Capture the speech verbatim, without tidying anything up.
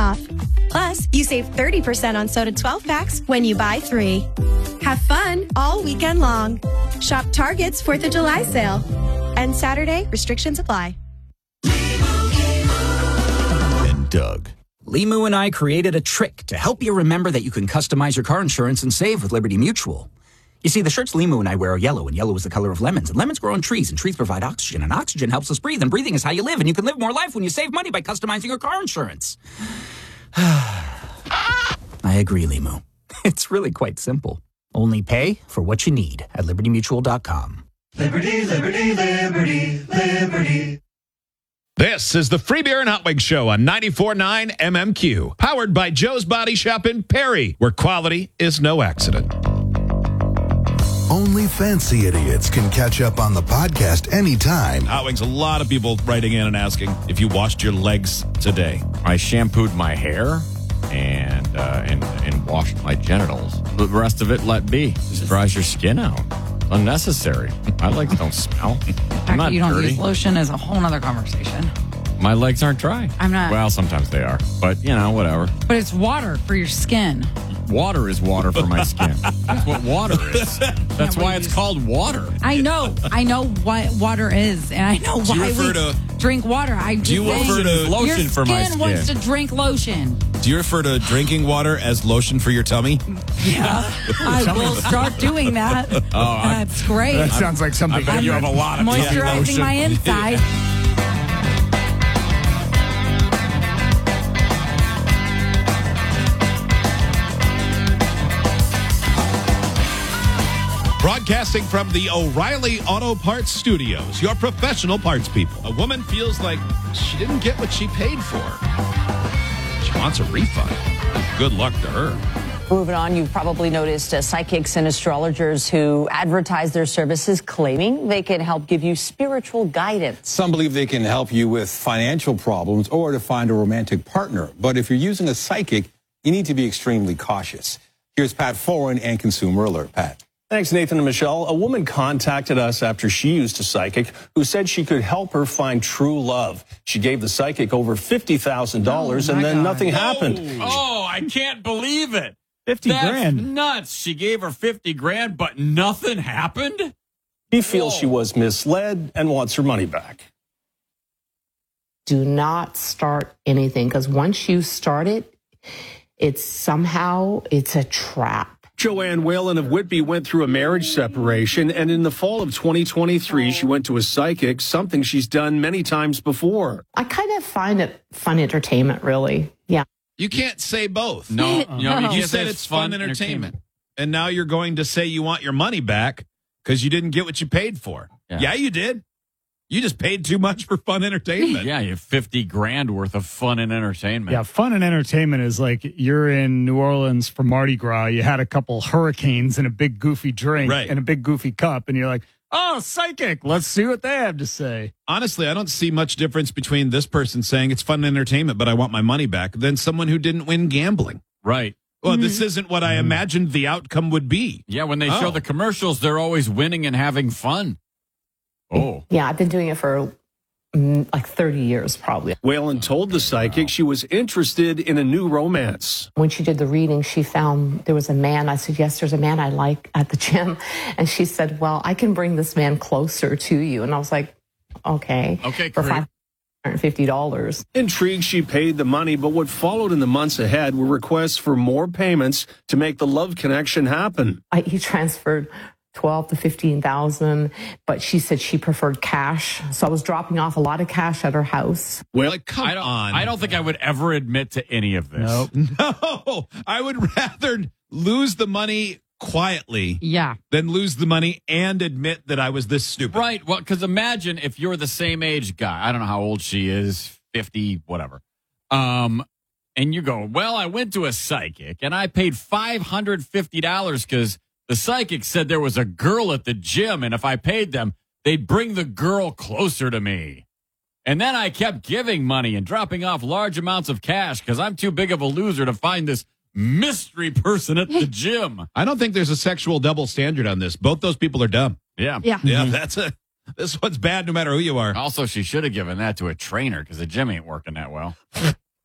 off. Plus, you save thirty percent on soda twelve packs when you buy three. Have fun all weekend long. Shop Target's fourth of July sale. And Saturday, restrictions apply. And Doug. Limu and I created a trick to help you remember that you can customize your car insurance and save with Liberty Mutual. You see, the shirts Limu and I wear are yellow, and yellow is the color of lemons. And lemons grow on trees, and trees provide oxygen, and oxygen helps us breathe, and breathing is how you live. And you can live more life when you save money by customizing your car insurance. I agree, Limu. It's really quite simple. Only pay for what you need at liberty mutual dot com. Liberty, liberty, liberty, liberty. This is the Free Beer and Hot Wings Show on ninety-four point nine M M Q, powered by Joe's Body Shop in Perry, where quality is no accident. Only fancy idiots can catch up on the podcast anytime. Hot Wings, a lot of people writing in and asking if you washed your legs today. I shampooed my hair and uh, and and washed my genitals. The rest of it, let be. Just dries your skin out. Unnecessary. My legs don't smell. I'm not you don't dirty. use lotion is a whole nother conversation. My legs aren't dry. I'm not. Well, sometimes they are, but you know, whatever. But it's water for your skin. Water is water for my skin. That's what water is. That's Yeah, why we it's use- called water. I know. I know what water is, and I know Do you why refer we to- drink water. I Do you just refer say to lotion your for my skin wants to skin? drink lotion. Do you refer to drinking water as lotion for your tummy? Yeah, I will start doing that. Oh, that's great. That sounds like something. I bet you have a lot of Moisturizing lotion. my inside. Broadcasting from the O'Reilly Auto Parts Studios, your professional parts people. A woman feels like she didn't get what she paid for. She wants a refund. Good luck to her. Moving on, you've probably noticed uh, psychics and astrologers who advertise their services claiming they can help give you spiritual guidance. Some believe they can help you with financial problems or to find a romantic partner. But if you're using a psychic, you need to be extremely cautious. Here's Pat Foran and Consumer Alert. Pat. Thanks, Nathan and Michelle. A woman contacted us after she used a psychic who said she could help her find true love. She gave the psychic over fifty thousand dollars Oh, and my then God. nothing happened. Oh, I can't believe it. Fifty That's grand. nuts. She gave her fifty grand, but nothing happened? He feels Whoa. she was misled and wants her money back. Do not start anything, because once you start it, it's somehow, it's a trap. Joanne Whalen of Whitby went through a marriage separation, and in the fall of twenty twenty-three, she went to a psychic, something she's done many times before. I kind of find it fun entertainment, really. Yeah. You can't say both. No, No. you, know, You can't said say it's fun entertainment. And now you're going to say you want your money back because you didn't get what you paid for. Yeah. Yeah, you did. You just paid too much for fun entertainment. Yeah, you have fifty grand worth of fun and entertainment. Yeah, fun and entertainment is like you're in New Orleans for Mardi Gras. You had a couple hurricanes and a big goofy drink Right. and a big goofy cup, and you're like, oh, psychic. Let's see what they have to say. Honestly, I don't see much difference between this person saying it's fun and entertainment, but I want my money back, than someone who didn't win gambling. Right. Well, this isn't what I imagined the outcome would be. Yeah, when they Oh. show the commercials, they're always winning and having fun. Oh. Yeah, I've been doing it for mm, like thirty years, probably. Whalen told the psychic she was interested in a new romance. When she did the reading, she found there was a man. I said, yes, there's a man I like at the gym. And she said, well, I can bring this man closer to you. And I was like, okay. Okay, For great. five hundred fifty dollars. Intrigued, she paid the money, but what followed in the months ahead were requests for more payments to make the love connection happen. I, he transferred twelve to fifteen thousand, but she said she preferred cash. So I was dropping off a lot of cash at her house. Well, like, come I don't, on. I don't think I would ever admit to any of this. Nope. No, I would rather lose the money quietly Yeah. than lose the money and admit that I was this stupid. Right. Well, because imagine if you're the same age guy. I don't know how old she is, fifty, whatever. Um, and you go, well, I went to a psychic and I paid five hundred fifty dollars because the psychic said there was a girl at the gym, and if I paid them, they'd bring the girl closer to me. And then I kept giving money and dropping off large amounts of cash because I'm too big of a loser to find this mystery person at the gym. I don't think there's a sexual double standard on this. Both those people are dumb. Yeah. Yeah. Yeah, that's a. This one's bad no matter who you are. Also, she should have given that to a trainer because the gym ain't working that well.